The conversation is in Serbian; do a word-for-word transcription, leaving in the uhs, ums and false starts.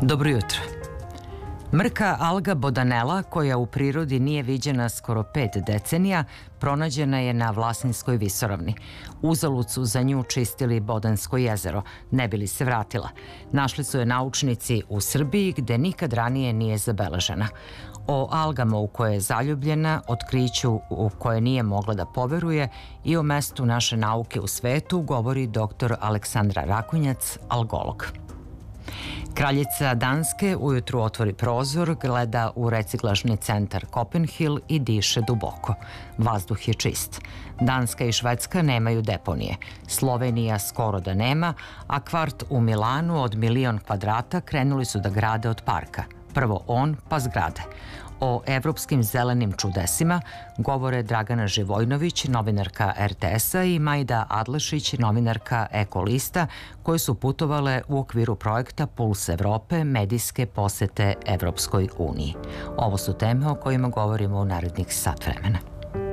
Dobro jutro. Mrka alga bodanela, koja u prirodi nije viđena skoro pet decenija, pronađena je na Vlasinskoj visoravni. Uzalud su za nju čistili Bodansko jezero, ne bi li se vratila. Našli su je naučnici u Srbiji, gde nikad ranije nije zabeležena. O algama u koje je zaljubljena, otkriću u koje nije mogla da poveruje i o mestu naše nauke u svetu govori doktor Aleksandra Rakonjac, algolog. Kraljica Danske ujutru otvori prozor, gleda u reciklažni centar Copenhill i diše duboko. Vazduh je čist. Danska i Švedska nemaju deponije. Slovenija skoro da nema, a kvart u Milanu od milion kvadrata krenuli su da grade od parka. Prvo on, pa zgrade. O evropskim zelenim čudesima govore Dragana Živojnović, novinarka er te es-a, i Majda Adlešić, novinarka Ekolista, koje su putovale u okviru projekta Puls Evrope, medijske posete Evropskoj uniji. Ovo su teme o kojima govorimo u narednih sat vremena.